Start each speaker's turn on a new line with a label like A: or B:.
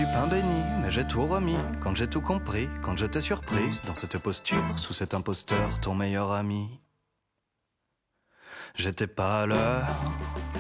A: du pain béni, mais j'ai tout remis. Quand j'ai tout compris, quand je t'ai surprise dans cette posture, sous cet imposteur, ton meilleur ami. J'étais pas à l'heure,